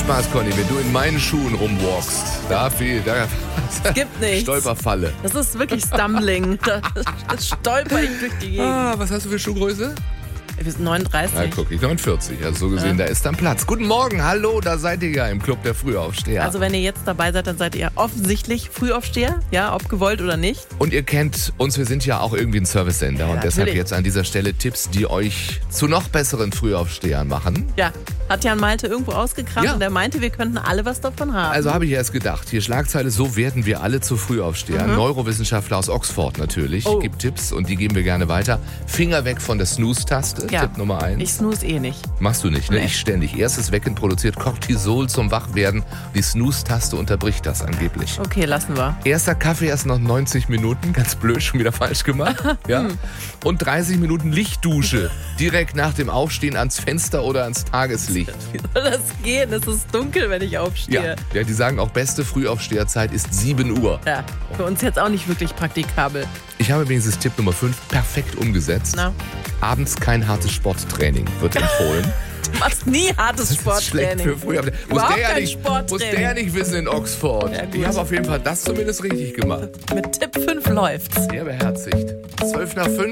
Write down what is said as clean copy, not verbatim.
Spaß, Conny, wenn du in meinen Schuhen rumwalkst. Da Gibt nichts. Stolperfalle. Das ist wirklich Stumbling. Das stolper ich durch die Gegend. Was hast du für Schuhgröße? Wir sind 39. Ja, guck, ich 49. Also so gesehen, da ist dann Platz. Guten Morgen, hallo, da seid ihr ja im Club der Frühaufsteher. Also wenn ihr jetzt dabei seid, dann seid ihr offensichtlich Frühaufsteher, ja, ob gewollt oder nicht. Und ihr kennt uns, wir sind ja auch irgendwie ein Service-Sender. Ja, und deshalb natürlich. jetzt an dieser Stelle Tipps, die euch zu noch besseren Frühaufstehern machen. Ja, hat Jan Malte irgendwo ausgekramt Ja. und er meinte, wir könnten alle was davon haben. Also habe ich erst gedacht, hier Schlagzeile, so werden wir alle zu Frühaufstehern. Neurowissenschaftler aus Oxford natürlich, Oh. gibt Tipps und die geben wir gerne weiter. Finger weg von der Snooze-Taste, Ja. Tipp Nummer 1. Ich snooze eh nicht. Machst du nicht, ne? Nee. Ich ständig. Erstes Wecken produziert Cortisol zum Wachwerden. Die Snooze-Taste unterbricht das angeblich. Okay, lassen wir. Erster Kaffee erst nach 90 Minuten, ganz blöd, schon wieder falsch gemacht. Ja. Und 30 Minuten Lichtdusche, direkt nach dem Aufstehen ans Fenster oder ans Tageslicht. Wie soll das gehen? Es ist dunkel, wenn ich aufstehe. Ja, die sagen auch, beste Frühaufsteherzeit ist 7 Uhr. Ja, für uns jetzt auch nicht wirklich praktikabel. Ich habe wenigstens Tipp Nummer 5 perfekt umgesetzt. Na? Abends kein hartes Sporttraining wird empfohlen. Du machst nie hartes Das ist schlecht Sporttraining. für Frühaufsteher. Überhaupt Muss kein der Sporttraining. ja nicht wissen in Oxford. Ja, gut. Ich habe auf jeden Fall das zumindest richtig gemacht. Mit Tipp 5 läuft's. Sehr beherzigt. 12 nach 5.